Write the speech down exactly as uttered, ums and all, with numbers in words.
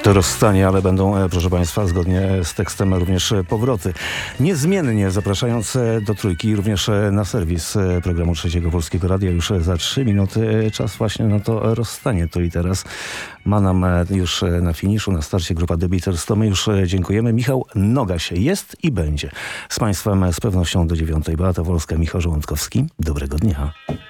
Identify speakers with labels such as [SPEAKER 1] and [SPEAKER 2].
[SPEAKER 1] To rozstanie, ale będą, proszę Państwa, zgodnie z tekstem również powroty. Niezmiennie zapraszając do Trójki, również na serwis programu Trzeciego Polskiego Radia. Już za trzy minuty czas właśnie na to rozstanie. Tu i teraz ma nam już na finiszu, na starcie grupa The Beatles. To my już dziękujemy. Michał Nogaś jest i będzie z Państwem z pewnością do dziewiątej. Beata Wolska, Michał Żołądkowski. Dobrego dnia.